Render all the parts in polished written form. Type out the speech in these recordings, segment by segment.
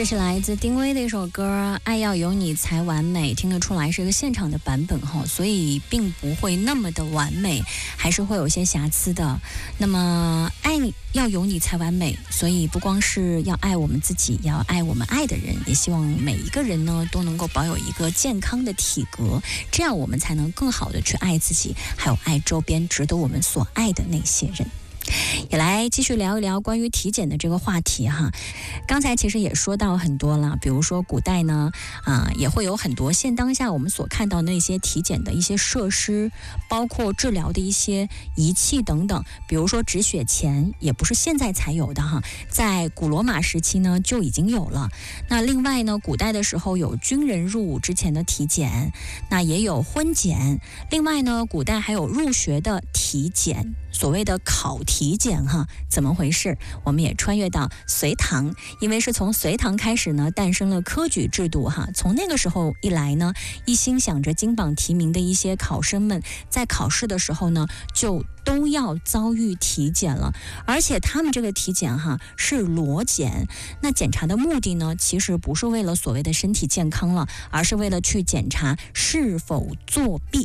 这是来自丁薇的一首歌《爱要有你才完美》，听得出来是一个现场的版本哈，所以并不会那么的完美，还是会有些瑕疵的。那么爱要有你才完美，所以不光是要爱我们自己，也要爱我们爱的人，也希望每一个人呢都能够保有一个健康的体格，这样我们才能更好的去爱自己，还有爱周边值得我们所爱的那些人。也来继续聊一聊关于体检的这个话题哈。刚才其实也说到很多了，比如说古代呢也会有很多现当下我们所看到那些体检的一些设施，包括治疗的一些仪器等等，比如说止血钳也不是现在才有的哈，在古罗马时期呢就已经有了。那另外呢，古代的时候有军人入伍之前的体检，那也有婚检，另外呢古代还有入学的体检，所谓的考体检哈，怎么回事？我们也穿越到隋唐，因为是从隋唐开始呢，诞生了科举制度哈。从那个时候一来呢，一心想着金榜题名的一些考生们，在考试的时候呢，就都要遭遇体检了，而且他们这个体检哈是裸检，那检查的目的呢，其实不是为了所谓的身体健康了，而是为了去检查是否作弊。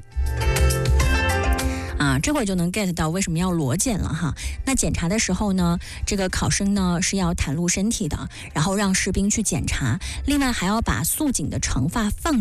这会就能 get 到为什么要裸检了哈。那检查的时候呢，这个考生呢是要袒露身体的，然后让士兵去检查，另外还要把束紧的长发放